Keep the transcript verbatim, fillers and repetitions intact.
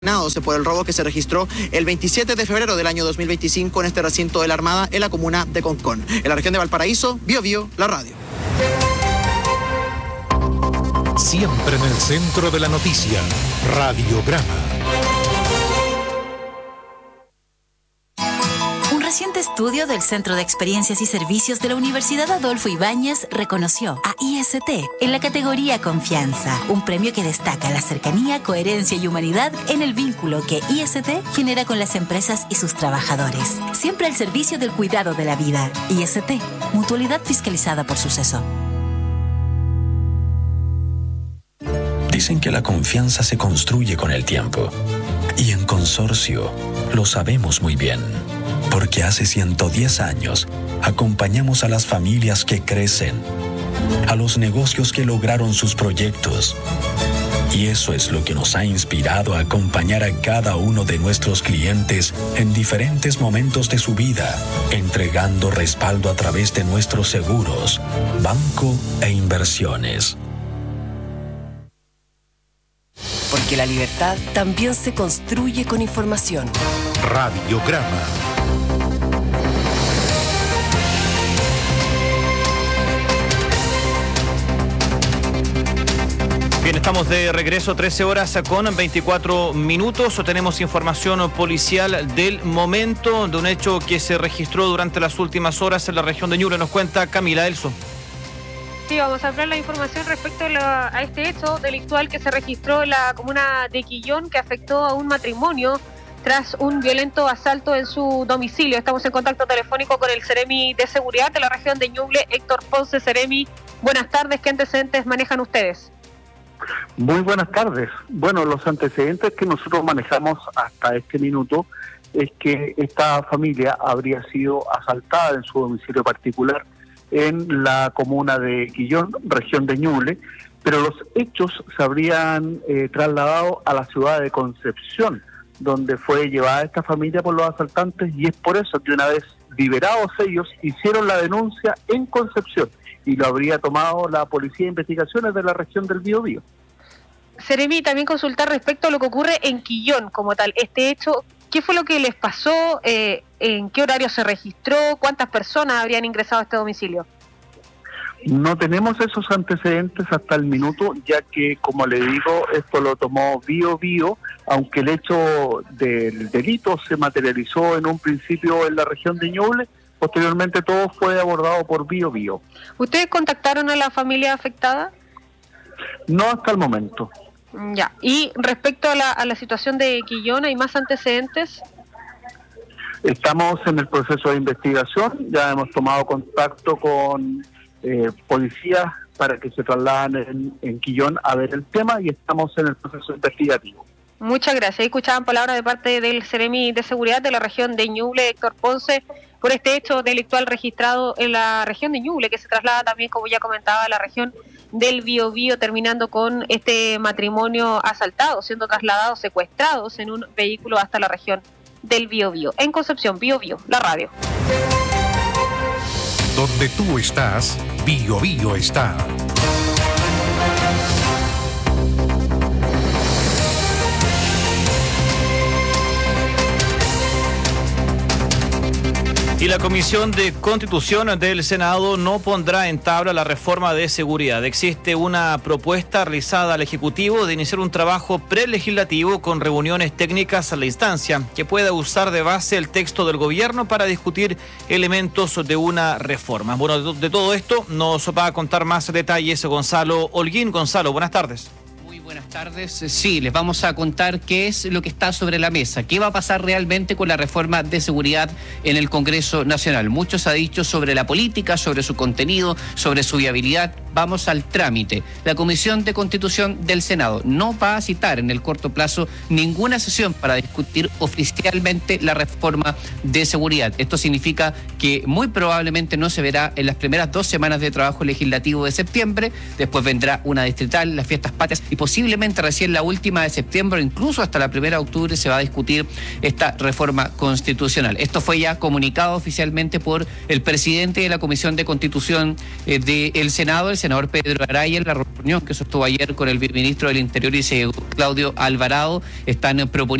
por el robo que se registró el veintisiete de febrero del año dos mil veinticinco en este recinto de la Armada en la comuna de Concón. En la región de Valparaíso, Bio Bio, la radio. Siempre en el centro de la noticia, Radiograma. Un reciente estudio del Centro de Experiencias y Servicios de la Universidad Adolfo Ibáñez reconoció a I S T en la categoría Confianza, un premio que destaca la cercanía, coherencia y humanidad en el vínculo que I S T genera con las empresas y sus trabajadores. Siempre al servicio del cuidado de la vida. I S T, mutualidad fiscalizada por Suceso. Dicen que la confianza se construye con el tiempo. Y en Consorcio lo sabemos muy bien. Porque hace ciento diez años acompañamos a las familias que crecen, a los negocios que lograron sus proyectos. Y eso es lo que nos ha inspirado a acompañar a cada uno de nuestros clientes en diferentes momentos de su vida, entregando respaldo a través de nuestros seguros, banco e inversiones. Porque la libertad también se construye con información. Radiograma. Bien, estamos de regreso, trece horas con veinticuatro minutos. Tenemos información policial del momento de un hecho que se registró durante las últimas horas en la región de Ñuble. Nos cuenta Camila Elso. Sí, vamos a hablar la información respecto a, la, a este hecho delictual que se registró en la comuna de Quillón, que afectó a un matrimonio tras un violento asalto en su domicilio. Estamos en contacto telefónico con el Seremi de Seguridad de la región de Ñuble, Héctor Ponce. Seremi, buenas tardes. ¿Qué antecedentes manejan ustedes? Muy buenas tardes. Bueno, los antecedentes que nosotros manejamos hasta este minuto es que esta familia habría sido asaltada en su domicilio particular en la comuna de Quillón, región de Ñuble, pero los hechos se habrían eh, trasladado a la ciudad de Concepción, donde fue llevada esta familia por los asaltantes, y es por eso que una vez liberados ellos hicieron la denuncia en Concepción y lo habría tomado la Policía de Investigaciones de la región del Biobío. Seremi, también consultar respecto a lo que ocurre en Quillón como tal. Este hecho, ¿qué fue lo que les pasó? Eh, ¿En qué horario se registró? ¿Cuántas personas habrían ingresado a este domicilio? No tenemos esos antecedentes hasta el minuto, ya que, como le digo, esto lo tomó Bio Bio, aunque el hecho del delito se materializó en un principio en la región de Ñuble, posteriormente todo fue abordado por Bio Bio. ¿Ustedes contactaron a la familia afectada? No hasta el momento. Ya. Y respecto a la, a la situación de Quillón, ¿hay más antecedentes? Estamos en el proceso de investigación, ya hemos tomado contacto con eh, policías para que se trasladen en, en Quillón a ver el tema, y estamos en el proceso investigativo. Muchas gracias. Escuchaban palabras de parte del Seremi de Seguridad de la región de Ñuble, Héctor Ponce, por este hecho delictual registrado en la región de Ñuble, que se traslada también, como ya comentaba, a la región del Biobío, terminando con este matrimonio asaltado, siendo trasladados, secuestrados en un vehículo hasta la región del Biobío. En Concepción, Biobío, la radio. Donde tú estás, Biobío está. Y la Comisión de Constitución del Senado no pondrá en tabla la reforma de seguridad. Existe una propuesta realizada al Ejecutivo de iniciar un trabajo prelegislativo con reuniones técnicas a la instancia que pueda usar de base el texto del gobierno para discutir elementos de una reforma. Bueno, de todo esto nos va a contar más detalles Gonzalo Holguín. Gonzalo, buenas tardes. Buenas tardes. Sí, les vamos a contar qué es lo que está sobre la mesa, qué va a pasar realmente con la reforma de seguridad en el Congreso Nacional. Mucho se ha dicho sobre la política, sobre su contenido, sobre su viabilidad. Vamos al trámite. La Comisión de Constitución del Senado no va a citar en el corto plazo ninguna sesión para discutir oficialmente la reforma de seguridad. Esto significa que muy probablemente no se verá en las primeras dos semanas de trabajo legislativo de septiembre, después vendrá una distrital, las fiestas patrias y posiblemente posiblemente recién la última de septiembre, incluso hasta la primera de octubre, se va a discutir esta reforma constitucional. Esto fue ya comunicado oficialmente por el presidente de la Comisión de Constitución eh, del Senado, el senador Pedro Araya, en la reunión que sostuvo ayer con el ministro del Interior y Seguridad, Claudio Alvarado. Están proponiendo